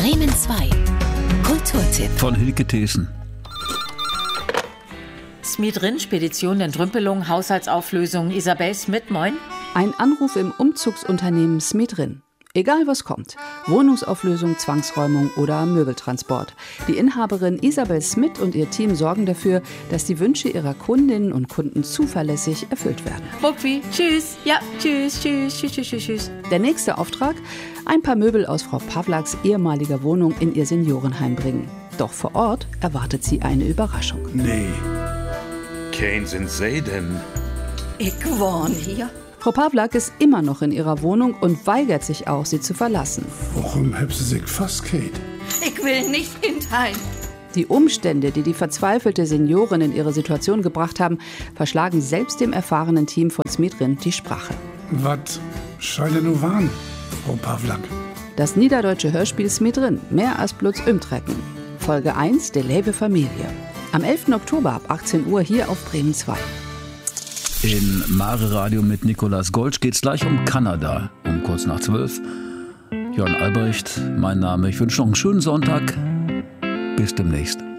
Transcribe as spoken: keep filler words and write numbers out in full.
Bremen zwei. Kulturtipp. Von Hilke Thesen. Smidrin, Spedition, Entrümpelung, Haushaltsauflösung. Isabel Smith, moin. Ein Anruf im Umzugsunternehmen Smidrin. Egal was kommt, Wohnungsauflösung, Zwangsräumung oder Möbeltransport. Die Inhaberin Isabel Smith und ihr Team sorgen dafür, dass die Wünsche ihrer Kundinnen und Kunden zuverlässig erfüllt werden. Bukwi, tschüss. Ja, tschüss, tschüss, tschüss, tschüss, tschüss. Der nächste Auftrag? Ein paar Möbel aus Frau Pawlaks ehemaliger Wohnung in ihr Seniorenheim bringen. Doch vor Ort erwartet sie eine Überraschung. Nee. Kein sind sie denn? Ich wohne hier. Frau Pawlak ist immer noch in ihrer Wohnung und weigert sich auch, sie zu verlassen. Warum haben sie sich fast, Kate? Ich will nicht hinein. Die Umstände, die die verzweifelte Seniorin in ihre Situation gebracht haben, verschlagen selbst dem erfahrenen Team von Smidrin die Sprache. Was scheint nur waren, Frau Pawlak? Das niederdeutsche Hörspiel Smidrin, mehr als bloß Umtrecken. Folge eins, der Lebe Familie. Am elften Oktober ab achtzehn Uhr hier auf Bremen zwei. In Mare Radio mit Nikolaus Golsch geht es gleich um Kanada, um kurz nach zwölf. Jörn Albrecht, mein Name. Ich wünsche noch einen schönen Sonntag. Bis demnächst.